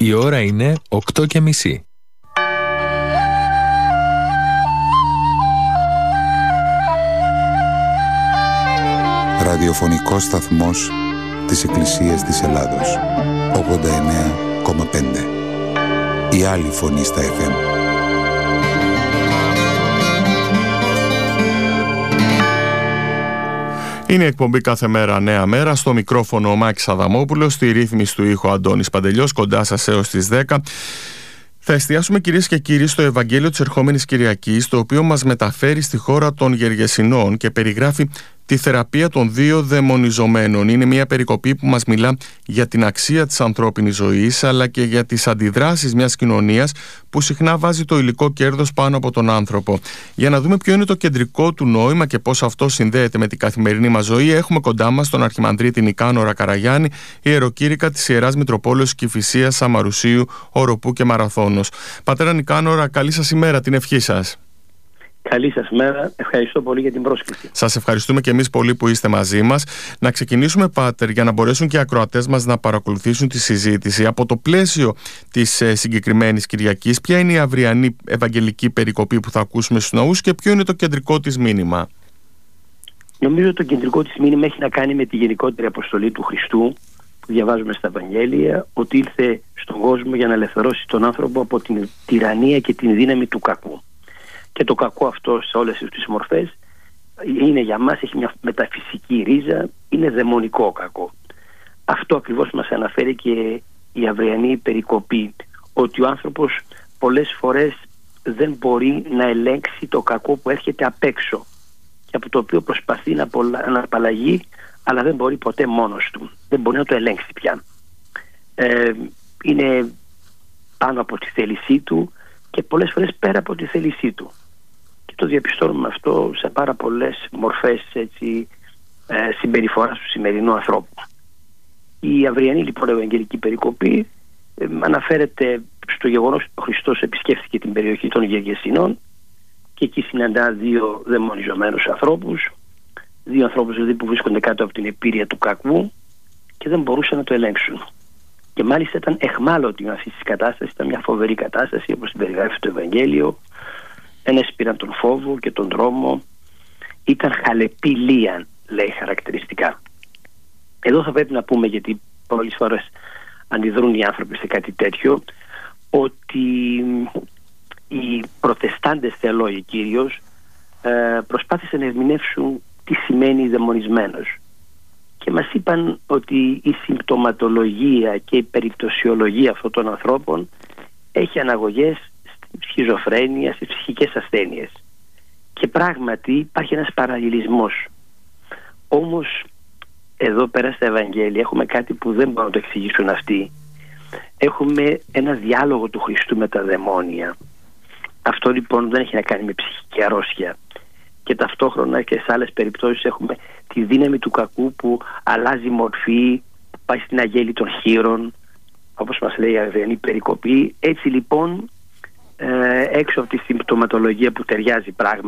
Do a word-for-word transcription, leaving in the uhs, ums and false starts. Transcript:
Η ώρα είναι οκτώ και μισή. Ραδιοφωνικός σταθμός της Εκκλησίας της Ελλάδος. ογδόντα εννέα κόμμα πέντε. Η άλλη φωνή στα εφ εμ. Είναι η εκπομπή κάθε μέρα Νέα Μέρα. Στο μικρόφωνο ο Μάκης Αδαμόπουλος, στη ρύθμιση του ήχου Αντώνης Παντελιός, κοντά σας έως τις δέκα. Θα εστιάσουμε, κυρίες και κύριοι, στο Ευαγγέλιο της ερχόμενης Κυριακής, το οποίο μας μεταφέρει στη χώρα των Γεργεσηνών και περιγράφει τη θεραπεία των δύο δαιμονιζομένων. Είναι μια περικοπή που μας μιλά για την αξία της ανθρώπινης ζωής, αλλά και για τις αντιδράσεις μιας κοινωνίας που συχνά βάζει το υλικό κέρδος πάνω από τον άνθρωπο. Για να δούμε ποιο είναι το κεντρικό του νόημα και πώς αυτό συνδέεται με την καθημερινή μας ζωή, έχουμε κοντά μας τον Αρχιμανδρίτη Νικάνορα Καραγιάννη, ιεροκήρυκα της Ιεράς Μητροπόλεως Κηφισίας, Σαμαρουσίου, Οροπού και Μαραθώνος. Πατέρα Νικάνορα, καλή σας ημέρα, την ευχή σας. Καλή σας μέρα. Ευχαριστώ πολύ για την πρόσκληση. Σας ευχαριστούμε και εμείς πολύ που είστε μαζί μας. Να ξεκινήσουμε, Πάτερ, για να μπορέσουν και οι ακροατές μας να παρακολουθήσουν τη συζήτηση. Από το πλαίσιο της ε, συγκεκριμένης Κυριακής, ποια είναι η αυριανή ευαγγελική περικοπή που θα ακούσουμε στους ναούς και ποιο είναι το κεντρικό της μήνυμα? Νομίζω ότι το κεντρικό της μήνυμα έχει να κάνει με τη γενικότερη αποστολή του Χριστού που διαβάζουμε στα Ευαγγέλια, ότι ήρθε στον κόσμο για να ελευθερώσει τον άνθρωπο από την τυραννία και την δύναμη του κακού. Και το κακό αυτό σε όλες τις μορφές είναι για μας, έχει μια μεταφυσική ρίζα, είναι δαιμονικό κακό. Αυτό ακριβώς μας αναφέρει και η αυριανή περικοπή, ότι ο άνθρωπος πολλές φορές δεν μπορεί να ελέγξει το κακό που έρχεται απ' έξω και από το οποίο προσπαθεί να, απολα... να απαλλαγεί, αλλά δεν μπορεί ποτέ μόνος του, δεν μπορεί να το ελέγξει πια. Ε, είναι πάνω από τη θέλησή του και πολλές φορές πέρα από τη θέλησή του. Και το διαπιστώνουμε αυτό σε πάρα πολλές μορφές έτσι, ε, συμπεριφοράς του σημερινού ανθρώπου. Η αυριανή λοιπόν ευαγγελική περικοπή ε, αναφέρεται στο γεγονός ότι ο Χριστός επισκέφθηκε την περιοχή των Γεργεσηνών και εκεί συναντά δύο δαιμονιζομένους ανθρώπους, δύο ανθρώπους δηλαδή που βρίσκονται κάτω από την επίρρεια του κακού και δεν μπορούσαν να το ελέγξουν. Και μάλιστα ήταν εχμάλωτοι με αυτή τη κατάσταση, ήταν μια φοβερή κατάσταση όπως την περιγράφει το Ευαγγέλιο. Ενέσπηραν τον φόβο και τον τρόμο, ήταν χαλεπή λέει χαρακτηριστικά. Εδώ θα πρέπει να πούμε, γιατί πολλές φορές αντιδρούν οι άνθρωποι σε κάτι τέτοιο, ότι οι προτεστάντες θεολόγοι κυρίως ε, προσπάθησαν να ερμηνεύσουν τι σημαίνει δαιμονισμένος. Και μας είπαν ότι η συμπτωματολογία και η περιπτωσιολογία αυτών των ανθρώπων έχει αναγωγές στη σχιζοφρένεια, στις ψυχικές ασθένειες. Και πράγματι υπάρχει ένας παραλληλισμός. Όμως εδώ πέρα στα Ευαγγέλια έχουμε κάτι που δεν μπορούν να το εξηγήσουν αυτοί. Έχουμε ένα διάλογο του Χριστού με τα δαιμόνια. Αυτό λοιπόν δεν έχει να κάνει με ψυχική αρρώστια. Και ταυτόχρονα και σε άλλες περιπτώσεις έχουμε τη δύναμη του κακού που αλλάζει μορφή, πάει στην αγέλη των χείρων, όπως μας λέει η αυριανή περικοπή. Έτσι λοιπόν ε, έξω από τη συμπτωματολογία που ταιριάζει πράγμα